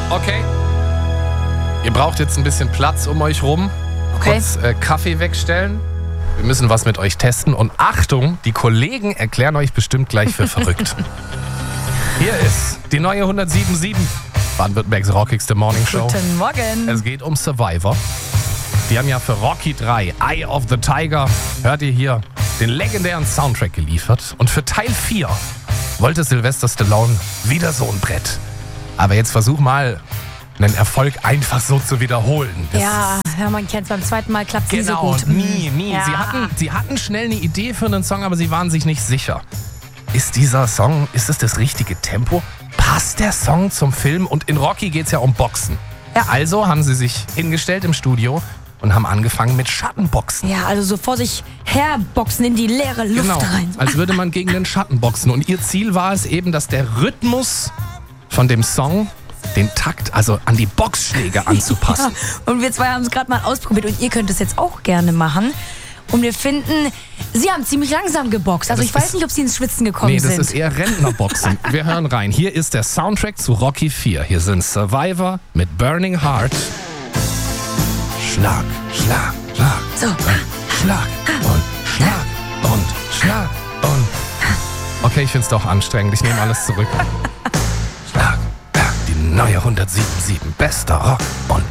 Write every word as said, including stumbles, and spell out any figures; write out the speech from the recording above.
Okay. Ihr braucht jetzt ein bisschen Platz um euch rum. Okay. Kurz äh, Kaffee wegstellen. Wir müssen was mit euch testen. Und Achtung, die Kollegen erklären euch bestimmt gleich für verrückt. Hier ist die neue hundertsieben Komma sieben. Baden-Württembergs rockigste Morning Show. Guten Morgen. Es geht um Survivor. Die haben ja für Rocky drei, Eye of the Tiger, hört ihr hier, den legendären Soundtrack geliefert. Und für Teil vier wollte Sylvester Stallone wieder so ein Brett. Aber jetzt versuch mal, einen Erfolg einfach so zu wiederholen. Das Ja, ja, man kennt es, beim zweiten Mal klappt es nie so Genau, gut. nie, nie. Ja. Sie, hatten, sie hatten schnell eine Idee für einen Song, aber sie waren sich nicht sicher. Ist dieser Song, ist es das richtige Tempo? Passt der Song zum Film? Und in Rocky geht es ja um Boxen. Ja. Also haben sie sich hingestellt im Studio und haben angefangen mit Schattenboxen. Ja, also so vor sich herboxen in die leere Luft Genau, rein. als würde man gegen den Schatten boxen. Und ihr Ziel war es eben, dass der Rhythmus von dem Song den Takt, also an die Boxschläge anzupassen. Ja, und wir zwei haben es gerade mal ausprobiert und ihr könnt es jetzt auch gerne machen. Und wir finden, sie haben ziemlich langsam geboxt. Also das ich weiß ist- nicht, ob sie ins Schwitzen gekommen Nee, das sind. ist eher Rentnerboxen. Wir hören rein. Hier ist der Soundtrack zu Rocky vier. Hier sind Survivor mit Burning Heart. Schlag, Schlag, Schlag. So. Schlag und Schlag und Schlag und... Okay, ich find's doch anstrengend. Ich nehme alles zurück. Schlag, Schlag. Die neue hundertsieben Komma sieben. Bester Rock und